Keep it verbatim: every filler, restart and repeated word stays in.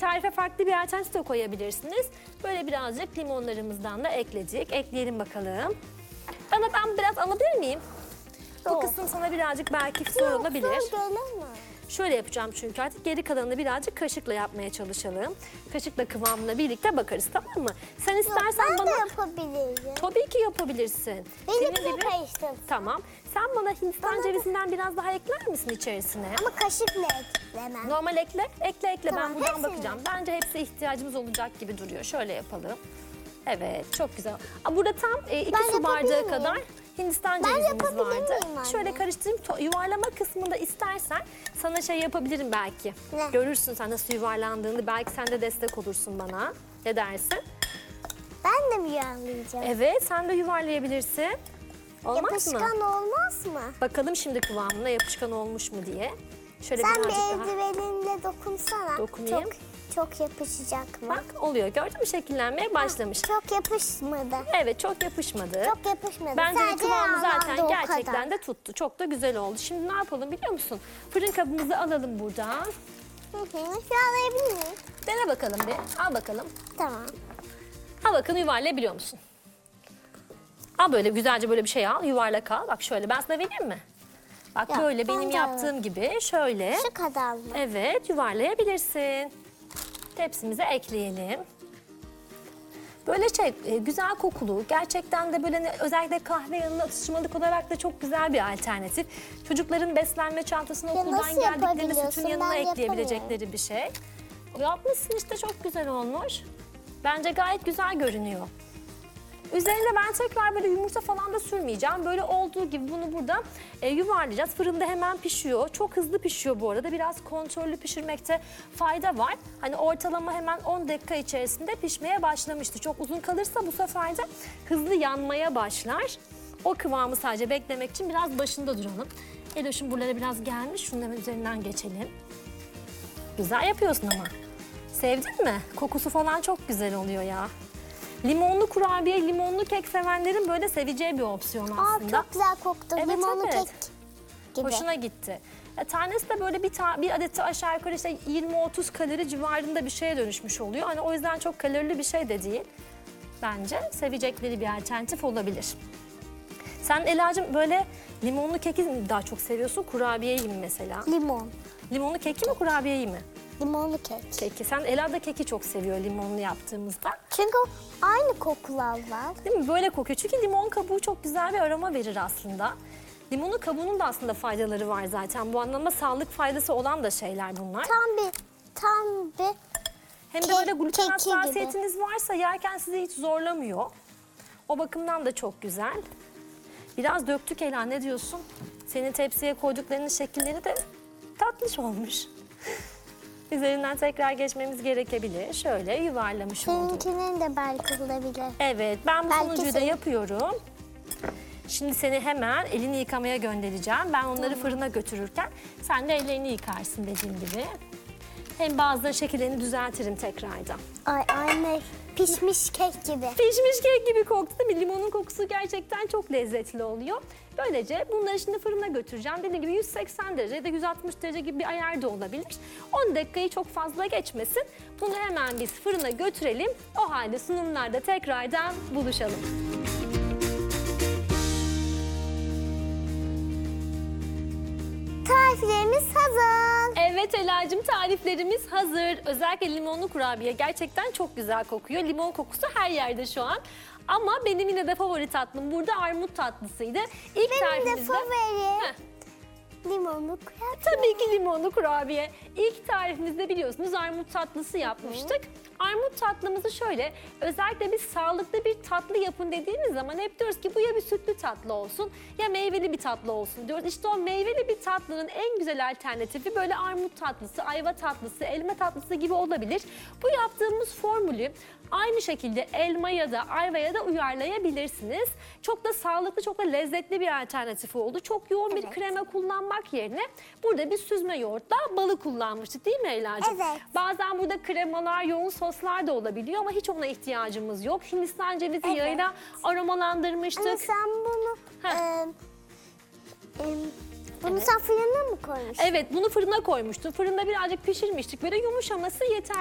tarife farklı bir alternatif de koyabilirsiniz. Böyle birazcık limonlarımızdan da ekledik. Ekleyelim bakalım. Bana ben biraz alabilir miyim? Bu kısım sana birazcık belki zor olabilir. Şöyle yapacağım çünkü artık geri kalanını birazcık kaşıkla yapmaya çalışalım. Kaşıkla kıvamına birlikte bakarız, tamam mı? Sen istersen ben bana... de yapabilirim. Tabii ki yapabilirsin. Benimle karıştım. Tamam. Sen bana Hindistan Bana cevizinden biraz daha ekler misin içerisine? Ama kaşıkla eklemem. Normal ekle, ekle ekle. Tamam, Ben buradan hepsini. bakacağım. Bence hepsi ihtiyacımız olacak gibi duruyor. Şöyle yapalım. Evet, çok güzel. Aa, burada tam e, iki Ben su bardağı yapabilir miyim? kadar Hindistan Ben cevizimiz yapabilir vardı. miyim anne? Şöyle karıştırayım. To- yuvarlama kısmında istersen sana şey yapabilirim belki. Ne? Görürsün sen nasıl yuvarlandığını. Belki sen de destek olursun bana. Ne dersin? Ben de mi yuvarlayacağım? Evet, sen de yuvarlayabilirsin. Olmaz Yapışkan mı? olmaz mı? Bakalım şimdi kıvamına yapışkan olmuş mu diye. Şöyle Sen bir birazcık daha. eldiveninle dokunsana. Dokunayım. Çok, çok yapışacak mı? Bak oluyor. Gördün mü, şekillenmeye başlamış. Çok yapışmadı. Evet, çok yapışmadı. Çok yapışmadı. Bence de Sadece kıvamı yağlandı zaten o gerçekten kadar. de tuttu. Çok da güzel oldu. Şimdi ne yapalım biliyor musun? Fırın kabımızı alalım buradan. Hı hı. Yağlayabilir miyim? Dene bakalım bir. Al bakalım. Tamam. Al bakalım, yuvarlayabiliyor musun? Al böyle güzelce böyle bir şey al. Yuvarlak al. Bak şöyle, ben sana vereyim mi? Bak Ya, böyle ben benim de yaptığım gibi şöyle. Şu kadar mı? Evet, yuvarlayabilirsin. Tepsimize ekleyelim. Böyle şey e, güzel kokulu, gerçekten de böyle ne- özellikle kahve yanına atıştırmalık olarak da çok güzel bir alternatif. Çocukların beslenme çantasına Ya okuldan nasıl geldiklerinde yapabiliyorsun? sütün yanına Ben ekleyebilecekleri bir şey. Yapmışsın işte, çok güzel olmuş. Bence gayet güzel görünüyor. Üzerine ben tekrar böyle yumurta falan da sürmeyeceğim. Böyle olduğu gibi bunu burada e, yuvarlayacağız. Fırında hemen pişiyor. Çok hızlı pişiyor bu arada. Biraz kontrollü pişirmekte fayda var. Hani ortalama hemen on dakika içerisinde pişmeye başlamıştı. Çok uzun kalırsa bu sefer de hızlı yanmaya başlar. O kıvamı sadece beklemek için biraz başında duralım. Eloş'un buralara biraz gelmiş. Şunların üzerinden geçelim. Güzel yapıyorsun ama. Sevdin mi? Kokusu falan çok güzel oluyor ya. Limonlu kurabiye, limonlu kek sevenlerin böyle seveceği bir opsiyon aslında. Aa, çok güzel koktu. Evet, Limonlu evet. kek gibi. Hoşuna gitti. E, tanesi de böyle bir, ta bir adeti aşağı yukarı işte yirmi otuz kalori civarında bir şeye dönüşmüş oluyor. Hani o yüzden çok kalorili bir şey de değil. Bence sevecekleri bir alternatif olabilir. Sen Ela'cığım böyle limonlu keki mi daha çok seviyorsun, kurabiyeyi mi mesela? Limon. Limonlu keki mi, kurabiyeyi mi? Limonlu kek. Keki. Sen Ela da keki çok seviyor limonlu yaptığımızda. Çünkü aynı kokular var. Değil mi? Böyle kokuyor. Çünkü limon kabuğu çok güzel bir aroma verir aslında. Limonun kabuğunun da aslında faydaları var zaten. Bu anlamda sağlık faydası olan da şeyler bunlar. Tam bir, tam bir Hem de kek- böyle gluten keki hassasiyetiniz varsa yerken sizi hiç zorlamıyor. O bakımdan da çok güzel. Biraz döktük Ela, ne diyorsun? Senin tepsiye koyduklarının şekilleri de tatlış olmuş. Üzerinden tekrar geçmemiz gerekebilir. Şöyle yuvarlamış olduk. Seninkinin de belki olabilir. Evet, ben bu Belki sonuncuyu da senin- yapıyorum. Şimdi seni hemen elini yıkamaya göndereceğim. Ben onları fırına götürürken sen de ellerini yıkarsın dediğim gibi. Hem bazı şekillerini düzeltirim tekrardan. Ay anne pişmiş kek gibi. Pişmiş kek gibi koktu değil mi? Limonun kokusu gerçekten çok lezzetli oluyor. Böylece bunları şimdi fırına götüreceğim. Dediğim gibi yüz seksen derece ya da yüz altmış derece gibi bir ayar da olabilir. on dakikayı çok fazla geçmesin. Bunu hemen biz fırına götürelim. O halde sunumlarda tekrardan buluşalım. Tariflerimiz hazır. Evet Ela'cığım, tariflerimiz hazır. Özellikle limonlu kurabiye gerçekten çok güzel kokuyor. Limon kokusu her yerde şu an. Ama benim yine de favori tatlım burada armut tatlısıydı. İlk Benim de tarifimizde... favorim Heh. limonlu kurabiye. Tabii ki limonlu kurabiye. İlk tarifimizde biliyorsunuz armut tatlısı yapmıştık. Armut tatlımızı şöyle, özellikle biz sağlıklı bir tatlı yapın dediğimiz zaman hep diyoruz ki bu ya bir sütlü tatlı olsun ya meyveli bir tatlı olsun diyoruz. İşte o meyveli bir tatlının en güzel alternatifi böyle armut tatlısı, ayva tatlısı, elma tatlısı gibi olabilir. Bu yaptığımız formülü aynı şekilde elma ya da ayvaya da uyarlayabilirsiniz. Çok da sağlıklı, çok da lezzetli bir alternatifi oldu. Çok yoğun bir Evet. krema kullanmak yerine burada bir süzme yoğurtla balı kullanmıştık değil mi Ela'cığım? Evet. Bazen burada kremalar, yoğun soslar da olabiliyor ama hiç ona ihtiyacımız yok. Hindistan cevizi Evet. yağıyla aromalandırmıştık. Ama sen bunu Heh. e, e, bunu Evet. sen fırına mı koymuşsun? Evet, bunu fırına koymuştum. Fırında birazcık pişirmiştik. Böyle yumuşaması yeter.